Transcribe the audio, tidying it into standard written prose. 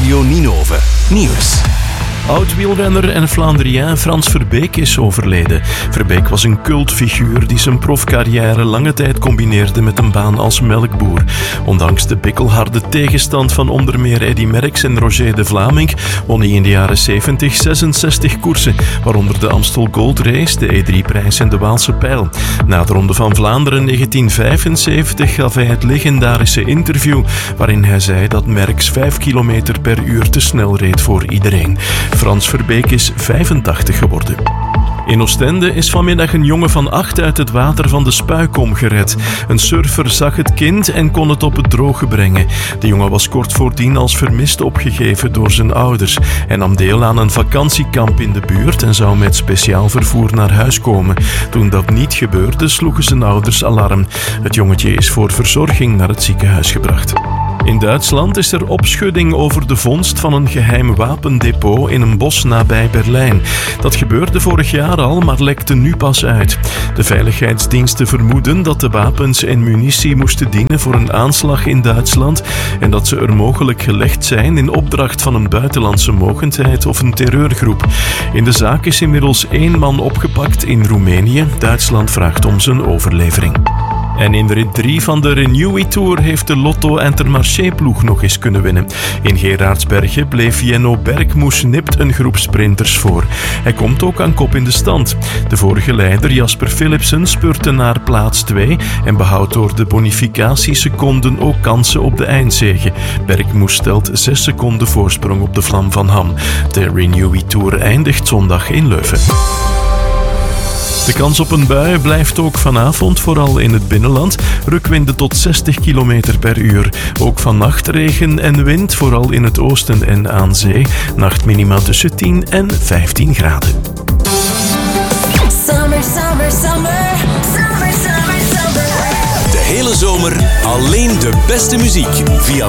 Radio Ninove. Nieuws. Oud-wielrenner en Vlaandrien Frans Verbeek is overleden. Verbeek was een cultfiguur die zijn profcarrière lange tijd combineerde met een baan als melkboer. Ondanks de bikkelharde tegenstand van onder meer Eddy Merckx en Roger de Vlaming won hij in de jaren 70 66 koersen, waaronder de Amstel Gold Race, de E3-prijs en de Waalse Pijl. Na de Ronde van Vlaanderen 1975 gaf hij het legendarische interview waarin hij zei dat Merckx 5 km per uur te snel reed voor iedereen. Frans Verbeek is 85 geworden. In Oostende is vanmiddag een jongen van 8 uit het water van de Spuikom gered. Een surfer zag het kind en kon het op het droge brengen. De jongen was kort voordien als vermist opgegeven door zijn ouders. Hij nam deel aan een vakantiekamp in de buurt en zou met speciaal vervoer naar huis komen. Toen dat niet gebeurde, sloegen zijn ouders alarm. Het jongetje is voor verzorging naar het ziekenhuis gebracht. In Duitsland is er opschudding over de vondst van een geheim wapendepot in een bos nabij Berlijn. Dat gebeurde vorig jaar al, maar lekte nu pas uit. De veiligheidsdiensten vermoeden dat de wapens en munitie moesten dienen voor een aanslag in Duitsland en dat ze er mogelijk gelegd zijn in opdracht van een buitenlandse mogendheid of een terreurgroep. In de zaak is inmiddels 1 man opgepakt in Roemenië. Duitsland vraagt om zijn overlevering. En in de rit 3 van de Renewy Tour heeft de Lotto Intermarché-ploeg nog eens kunnen winnen. In Gerardsbergen bleef Jenno Bergmoes nipt een groep sprinters voor. Hij komt ook aan kop in de stand. De vorige leider Jasper Philipsen spurte naar plaats 2 en behoudt door de bonificatieseconden ook kansen op de eindzege. Bergmoes stelt 6 seconden voorsprong op de Vlam van Ham. De Renewy Tour eindigt zondag in Leuven. De kans op een bui blijft ook vanavond, vooral in het binnenland. Rukwinden tot 60 km per uur. Ook vannacht regen en wind, vooral in het oosten en aan zee. Nachtminima tussen 10 en 15 graden. Summer, summer, summer. Summer, summer, summer. De hele zomer alleen de beste muziek via